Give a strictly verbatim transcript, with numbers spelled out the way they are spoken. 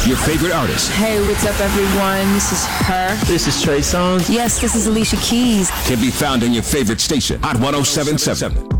Your favorite artist. Hey, what's up, everyone? This is her. This is Trey Songz. Yes, this is Alicia Keys. Can be found in your favorite station, Hot one oh seven point seven.